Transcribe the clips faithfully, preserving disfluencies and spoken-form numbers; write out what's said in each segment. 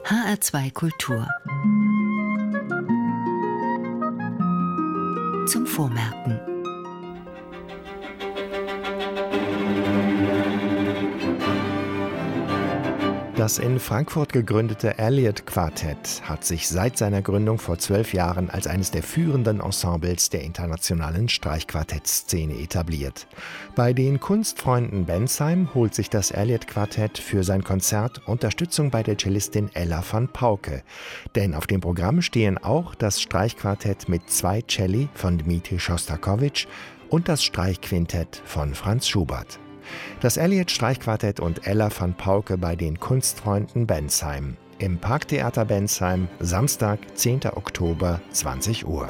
H R zwei Kultur. Zum Vormerken. Das in Frankfurt gegründete Elliott-Quartett hat sich seit seiner Gründung vor zwölf Jahren als eines der führenden Ensembles der internationalen Streichquartettszene etabliert. Bei den Kunstfreunden Bensheim holt sich das Elliott-Quartett für sein Konzert Unterstützung bei der Cellistin Ella van Pauke. Denn auf dem Programm stehen auch das Streichquartett mit zwei Celli von Dmitri Schostakowitsch und das Streichquintett von Franz Schubert. Das Elliott-Streichquartett und Ella van Pauke bei den Kunstfreunden Bensheim. Im Parktheater Bensheim, Samstag, zehnter Oktober, zwanzig Uhr.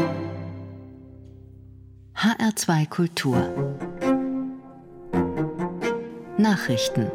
H R zwei Kultur. Nachrichten.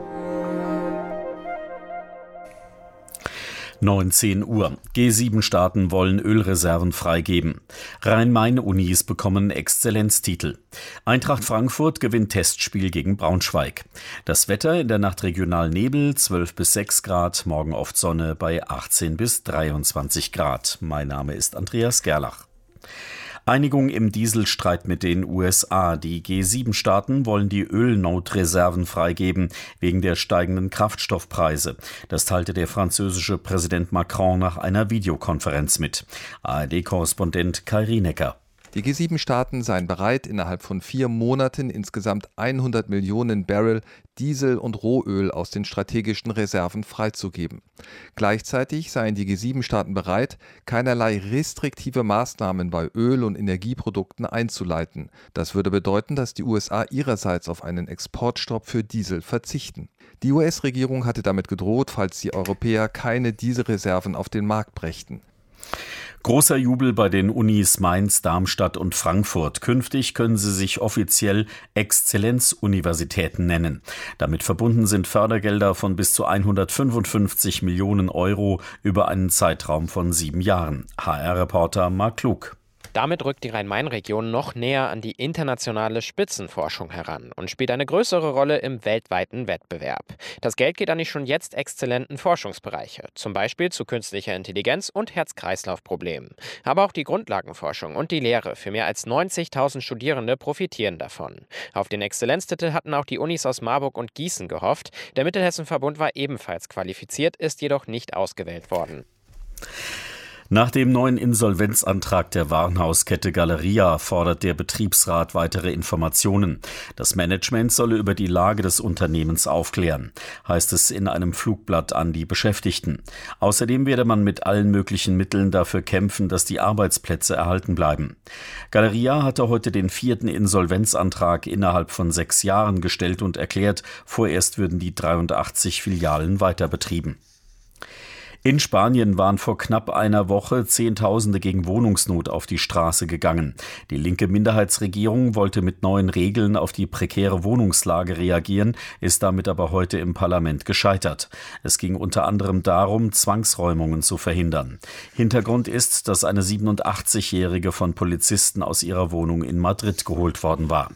neunzehn Uhr. G sieben Staaten wollen Ölreserven freigeben. Rhein-Main-Unis bekommen Exzellenztitel. Eintracht Frankfurt gewinnt Testspiel gegen Braunschweig. Das Wetter: in der Nacht regional Nebel, zwölf bis sechs Grad, morgen oft Sonne bei achtzehn bis dreiundzwanzig Grad. Mein Name ist Andreas Gerlach. Einigung im Dieselstreit mit den U S A. Die G sieben Staaten wollen die Ölnotreserven freigeben, wegen der steigenden Kraftstoffpreise. Das teilte der französische Präsident Macron nach einer Videokonferenz mit. A R D-Korrespondent Kai Rienecker. Die G sieben Staaten seien bereit, innerhalb von vier Monaten insgesamt hundert Millionen Barrel Diesel und Rohöl aus den strategischen Reserven freizugeben. Gleichzeitig seien die G sieben Staaten bereit, keinerlei restriktive Maßnahmen bei Öl- und Energieprodukten einzuleiten. Das würde bedeuten, dass die U S A ihrerseits auf einen Exportstopp für Diesel verzichten. Die U S-Regierung hatte damit gedroht, falls die Europäer keine Dieselreserven auf den Markt brächten. Großer Jubel bei den Unis Mainz, Darmstadt und Frankfurt. Künftig können sie sich offiziell Exzellenzuniversitäten nennen. Damit verbunden sind Fördergelder von bis zu hundertfünfundfünfzig Millionen Euro über einen Zeitraum von sieben Jahren. H R-Reporter Marc Klug. Damit rückt die Rhein-Main-Region noch näher an die internationale Spitzenforschung heran und spielt eine größere Rolle im weltweiten Wettbewerb. Das Geld geht an die schon jetzt exzellenten Forschungsbereiche, zum Beispiel zu künstlicher Intelligenz und Herz-Kreislauf-Problemen. Aber auch die Grundlagenforschung und die Lehre für mehr als neunzigtausend Studierende profitieren davon. Auf den Exzellenztitel hatten auch die Unis aus Marburg und Gießen gehofft. Der Mittelhessen-Verbund war ebenfalls qualifiziert, ist jedoch nicht ausgewählt worden. Nach dem neuen Insolvenzantrag der Warenhauskette Galeria fordert der Betriebsrat weitere Informationen. Das Management solle über die Lage des Unternehmens aufklären, heißt es in einem Flugblatt an die Beschäftigten. Außerdem werde man mit allen möglichen Mitteln dafür kämpfen, dass die Arbeitsplätze erhalten bleiben. Galeria hatte heute den vierten Insolvenzantrag innerhalb von sechs Jahren gestellt und erklärt, vorerst würden die dreiundachtzig Filialen weiter betrieben. In Spanien waren vor knapp einer Woche Zehntausende gegen Wohnungsnot auf die Straße gegangen. Die linke Minderheitsregierung wollte mit neuen Regeln auf die prekäre Wohnungslage reagieren, ist damit aber heute im Parlament gescheitert. Es ging unter anderem darum, Zwangsräumungen zu verhindern. Hintergrund ist, dass eine siebenundachtzigjährige von Polizisten aus ihrer Wohnung in Madrid geholt worden war.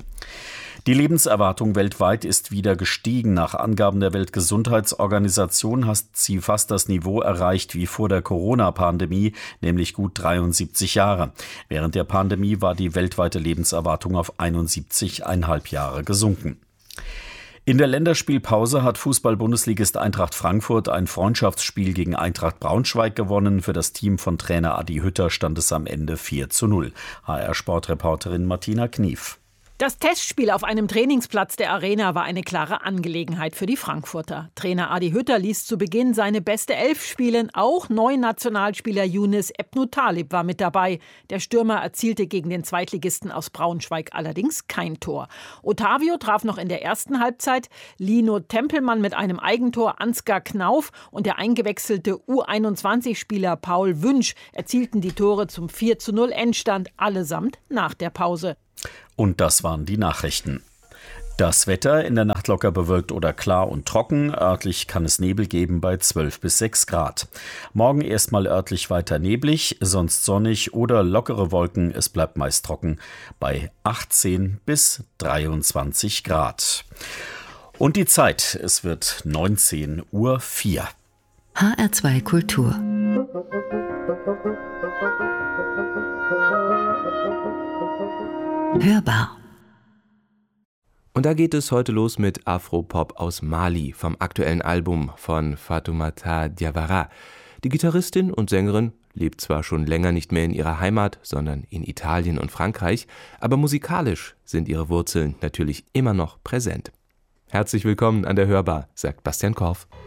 Die Lebenserwartung weltweit ist wieder gestiegen. Nach Angaben der Weltgesundheitsorganisation hat sie fast das Niveau erreicht wie vor der Corona-Pandemie, nämlich gut dreiundsiebzig Jahre. Während der Pandemie war die weltweite Lebenserwartung auf einundsiebzig Komma fünf Jahre gesunken. In der Länderspielpause hat Fußball-Bundesligist Eintracht Frankfurt ein Freundschaftsspiel gegen Eintracht Braunschweig gewonnen. Für das Team von Trainer Adi Hütter stand es am Ende vier zu null. H R-Sportreporterin Martina Knief. Das Testspiel auf einem Trainingsplatz der Arena war eine klare Angelegenheit für die Frankfurter. Trainer Adi Hütter ließ zu Beginn seine beste Elf spielen. Auch Neunationalspieler Younes Ebnou-Talib war mit dabei. Der Stürmer erzielte gegen den Zweitligisten aus Braunschweig allerdings kein Tor. Otavio traf noch in der ersten Halbzeit. Lino Tempelmann mit einem Eigentor, Ansgar Knauf und der eingewechselte U einundzwanzig-Spieler Paul Wünsch erzielten die Tore zum vier zu null Endstand, allesamt nach der Pause. Und das waren die Nachrichten. Das Wetter: in der Nacht locker bewölkt oder klar und trocken. Örtlich kann es Nebel geben bei zwölf bis sechs Grad. Morgen erstmal örtlich weiter neblig, sonst sonnig oder lockere Wolken. Es bleibt meist trocken bei achtzehn bis dreiundzwanzig Grad. Und die Zeit: es wird neunzehn Uhr vier. H R zwei Kultur. Hörbar. Und da geht es heute los mit Afropop aus Mali vom aktuellen Album von Fatoumata Diawara. Die Gitarristin und Sängerin lebt zwar schon länger nicht mehr in ihrer Heimat, sondern in Italien und Frankreich, aber musikalisch sind ihre Wurzeln natürlich immer noch präsent. Herzlich willkommen an der Hörbar, sagt Bastian Korff.